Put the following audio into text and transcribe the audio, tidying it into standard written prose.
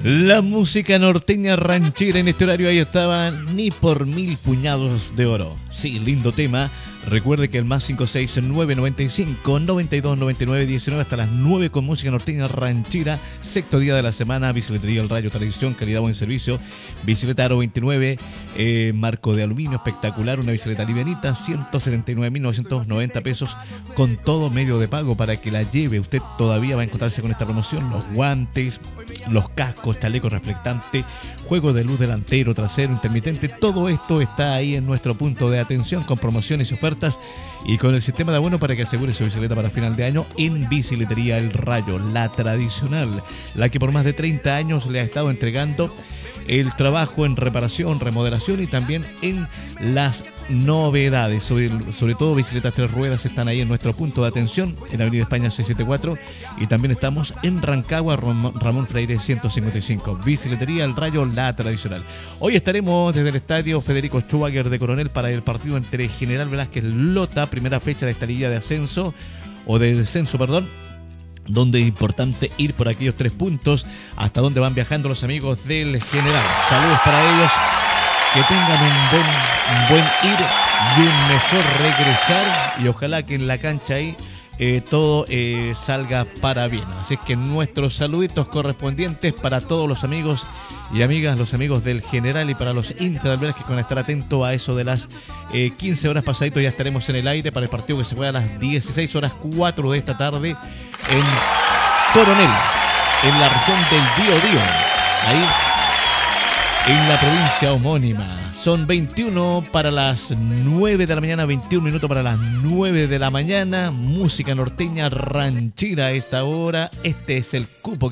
La música norteña ranchera en este horario, ahí estaba Ni por mil puñados de oro. Sí, lindo tema. Recuerde que el más 56995-929919 hasta las 9 con música norteña ranchera. Sexto día de la semana, Bicicletería El Rayo, tradición, calidad, buen servicio. Bicicleta Aro 29, marco de aluminio espectacular, una bicicleta livianita, 179.990 pesos con todo medio de pago para que la lleve. Usted todavía va a encontrarse con esta promoción, los guantes, los cascos, chaleco reflectante, juego de luz delantero, trasero, intermitente, todo esto está ahí en nuestro punto de atención con promociones y ofertas y con el sistema de abono para que asegure su bicicleta para final de año en Bicicletería El Rayo, la tradicional, la que por más de 30 años le ha estado entregando el trabajo en reparación, remodelación y también en las novedades, sobre todo bicicletas 3 ruedas están ahí en nuestro punto de atención en Avenida España 674 y también estamos en Rancagua, Ramón Freire 155. Bicicletería El Rayo, la tradicional. Hoy estaremos desde el estadio Federico Schumacher de Coronel para el partido entre General Velázquez Lota, primera fecha de esta liga de ascenso o de descenso, perdón, donde es importante ir por aquellos 3 puntos hasta donde van viajando los amigos del General. Saludos para ellos, que tengan un buen ir y un mejor regresar y ojalá que en la cancha ahí todo salga para bien. Así que nuestros saluditos correspondientes para todos los amigos y amigas, los amigos del General y para los hinchas del Velázquez, con estar atento a eso de las 15 horas pasadito ya estaremos en el aire para el partido que se juega a las 16:04 de esta tarde en Coronel, en la región del Biobío, ahí en la provincia homónima. Son 21 para las 9 de la mañana, 21 minutos para las 9 de la mañana. Música norteña ranchera a esta hora. Este es el cupo que